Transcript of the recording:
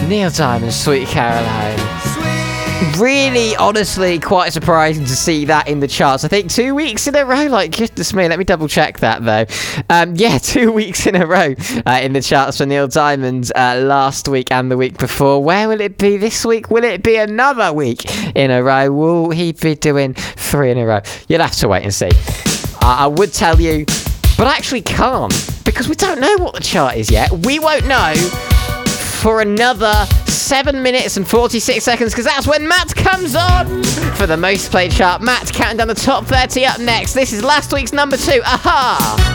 Neil Diamond, Sweet Caroline. Really, honestly, quite surprising to see that in the charts. I think 2 weeks in a row. Like, goodness me, let me double check that though. Yeah, 2 weeks in a row in the charts for Neil Diamond last week and the week before. Where will it be this week? Will it be another week in a row? Will he be doing 3 in a row? You'll have to wait and see. I would tell you, but I actually can't, because we don't know what the chart is yet. We won't know for another 7 minutes and 46 seconds, because that's when Matt comes on for the most played chart. Matt counting down the top 30 up next. This is last week's number 2. Aha!